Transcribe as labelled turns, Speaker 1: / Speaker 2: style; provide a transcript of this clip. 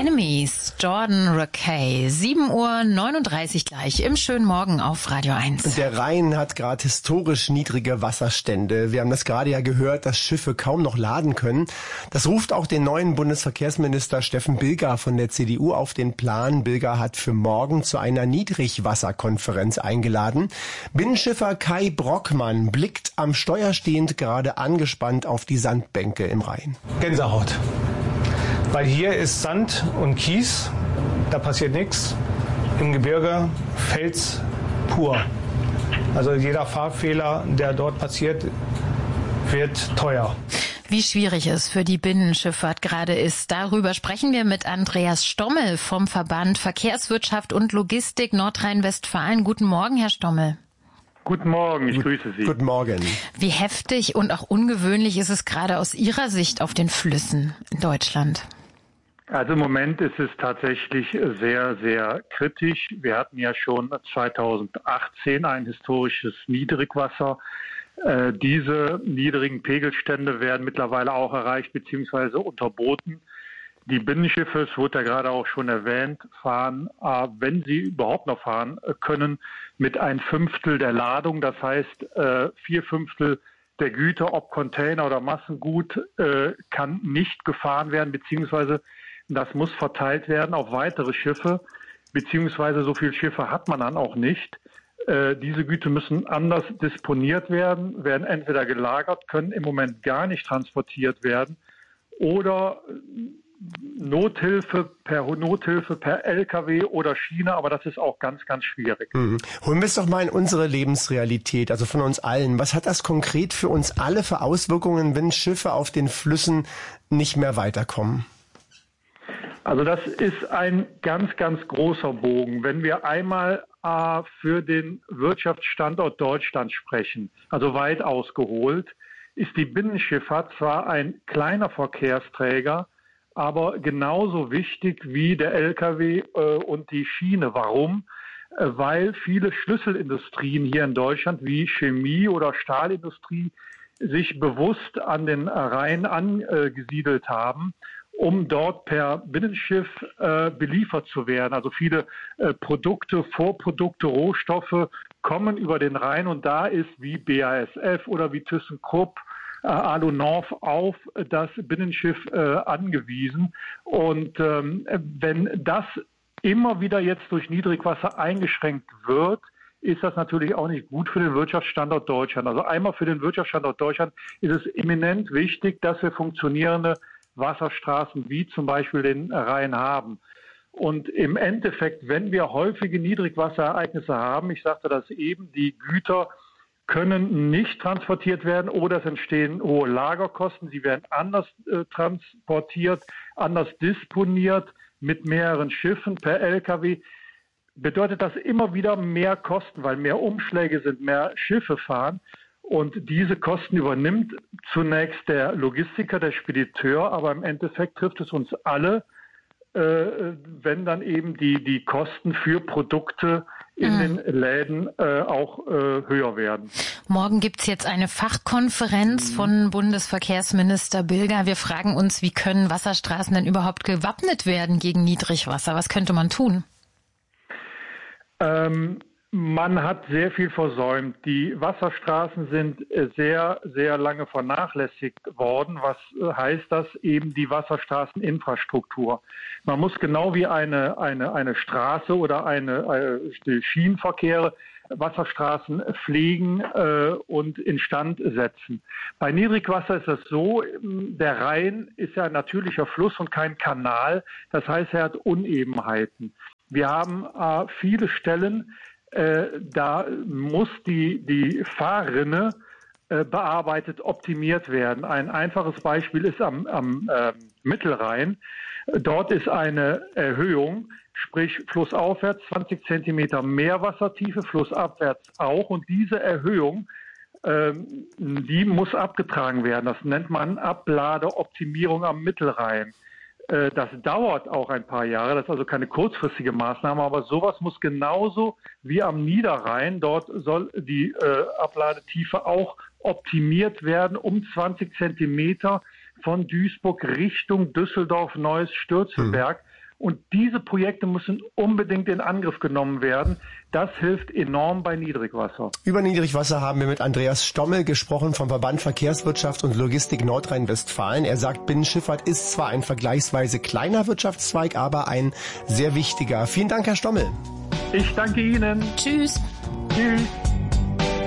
Speaker 1: Enemies, Jordan Rakei. 7:39 Uhr gleich im schönen Morgen auf Radio 1.
Speaker 2: Der Rhein hat gerade historisch niedrige Wasserstände. Wir haben das gerade ja gehört, dass Schiffe kaum noch laden können. Das ruft auch den neuen Bundesverkehrsminister Steffen Bilger von der CDU auf den Plan. Bilger hat für morgen zu einer Niedrigwasserkonferenz eingeladen. Binnenschiffer Kai Brockmann blickt am Steuer stehend gerade angespannt auf die Sandbänke im Rhein.
Speaker 3: Gänsehaut. Weil hier ist Sand und Kies, da passiert nichts. Im Gebirge Fels pur. Also jeder Fahrfehler, der dort passiert, wird teuer.
Speaker 1: Wie schwierig es für die Binnenschifffahrt gerade ist, darüber sprechen wir mit Andreas Stommel vom Verband Verkehrswirtschaft und Logistik Nordrhein-Westfalen. Guten Morgen, Herr Stommel.
Speaker 4: Guten Morgen, ich grüße Sie.
Speaker 2: Guten Morgen.
Speaker 1: Wie heftig und auch ungewöhnlich ist es gerade aus Ihrer Sicht auf den Flüssen in Deutschland?
Speaker 4: Also im Moment ist es tatsächlich sehr, sehr kritisch. Wir hatten ja schon 2018 ein historisches Niedrigwasser. Diese niedrigen Pegelstände werden mittlerweile auch erreicht bzw. unterboten. Die Binnenschiffe, es wurde ja gerade auch schon erwähnt, fahren, wenn sie überhaupt noch fahren können, mit 1/5 der Ladung. Das heißt, 4/5 der Güter, ob Container oder Massengut, kann nicht gefahren werden, beziehungsweise das muss verteilt werden auf weitere Schiffe, beziehungsweise so viele Schiffe hat man dann auch nicht. Diese Güter müssen anders disponiert werden, werden entweder gelagert, können im Moment gar nicht transportiert werden oder Nothilfe per LKW oder Schiene, aber das ist auch ganz, ganz schwierig.
Speaker 2: Holen wir es doch mal in unsere Lebensrealität, also von uns allen. Was hat das konkret für uns alle für Auswirkungen, wenn Schiffe auf den Flüssen nicht mehr weiterkommen?
Speaker 4: Also das ist ein ganz, ganz großer Bogen. Wenn wir einmal für den Wirtschaftsstandort Deutschland sprechen, also weit ausgeholt, ist die Binnenschifffahrt zwar ein kleiner Verkehrsträger, aber genauso wichtig wie der LKW und die Schiene. Warum? Weil viele Schlüsselindustrien hier in Deutschland wie Chemie oder Stahlindustrie sich bewusst an den Rhein angesiedelt haben, um dort per Binnenschiff beliefert zu werden. Also viele Produkte, Vorprodukte, Rohstoffe kommen über den Rhein und da ist wie BASF oder wie ThyssenKrupp, Alunov auf das Binnenschiff angewiesen. Und wenn das immer wieder jetzt durch Niedrigwasser eingeschränkt wird, ist das natürlich auch nicht gut für den Wirtschaftsstandort Deutschland. Also einmal für den Wirtschaftsstandort Deutschland ist es eminent wichtig, dass wir funktionierende Wasserstraßen wie zum Beispiel den Rhein haben. Und im Endeffekt, wenn wir häufige Niedrigwasserereignisse haben, ich sagte das eben, die Güter können nicht transportiert werden oder es entstehen hohe Lagerkosten. Sie werden anders transportiert, anders disponiert mit mehreren Schiffen per LKW. Bedeutet das immer wieder mehr Kosten, weil mehr Umschläge sind, mehr Schiffe fahren. Und diese Kosten übernimmt zunächst der Logistiker, der Spediteur, aber im Endeffekt trifft es uns alle, wenn dann eben die Kosten für Produkte in den Läden auch höher werden.
Speaker 1: Morgen gibt's jetzt eine Fachkonferenz von Bundesverkehrsminister Bilger. Wir fragen uns, wie können Wasserstraßen denn überhaupt gewappnet werden gegen Niedrigwasser? Was könnte man tun?
Speaker 4: Man hat sehr viel versäumt. Die Wasserstraßen sind sehr, sehr lange vernachlässigt worden. Was heißt das? Eben die Wasserstraßeninfrastruktur. Man muss genau wie eine Straße oder die Schienenverkehre Wasserstraßen pflegen und instand setzen. Bei Niedrigwasser ist das so, der Rhein ist ja ein natürlicher Fluss und kein Kanal. Das heißt, er hat Unebenheiten. Wir haben viele Stellen, da muss die Fahrrinne bearbeitet, optimiert werden. Ein einfaches Beispiel ist am Mittelrhein. Dort ist eine Erhöhung, sprich flussaufwärts 20 Zentimeter Meerwassertiefe, flussabwärts auch. Und diese Erhöhung, die muss abgetragen werden. Das nennt man Abladeoptimierung am Mittelrhein. Das dauert auch ein paar Jahre, das ist also keine kurzfristige Maßnahme, aber sowas muss genauso wie am Niederrhein, dort soll die Abladetiefe auch optimiert werden um 20 Zentimeter von Duisburg Richtung Düsseldorf, Neuss, Stürzenberg. Und diese Projekte müssen unbedingt in Angriff genommen werden. Das hilft enorm bei Niedrigwasser.
Speaker 2: Über Niedrigwasser haben wir mit Andreas Stommel gesprochen vom Verband Verkehrswirtschaft und Logistik Nordrhein-Westfalen. Er sagt, Binnenschifffahrt ist zwar ein vergleichsweise kleiner Wirtschaftszweig, aber ein sehr wichtiger. Vielen Dank, Herr Stommel.
Speaker 4: Ich danke Ihnen.
Speaker 1: Tschüss.
Speaker 4: Tschüss.